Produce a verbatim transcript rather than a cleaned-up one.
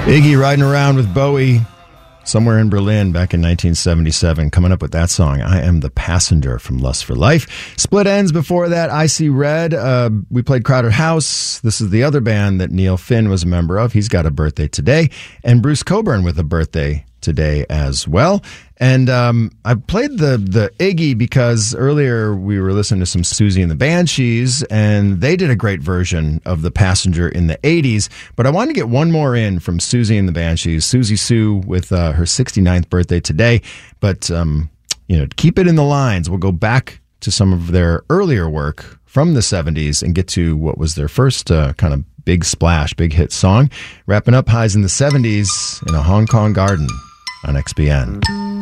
Iggy riding around with Bowie somewhere in Berlin back in nineteen seventy-seven, coming up with that song, I Am the Passenger from Lust for Life. Split Ends before that, I See Red. Uh, we played Crowded House. This is the other band that Neil Finn was a member of. He's got a birthday today. And Bruce Cockburn with a birthday today as well. And um, I played the the Iggy because earlier we were listening to some Susie and the Banshees, and they did a great version of The Passenger in the eighties. But I wanted to get one more in from Susie and the Banshees, Susie Sue with uh, her sixty-ninth birthday today. But, um, you know, keep it in the lines. We'll go back to some of their earlier work from the seventies and get to what was their first uh, kind of big splash, big hit song. Wrapping up Highs in the seventies in a Hong Kong garden on X B N.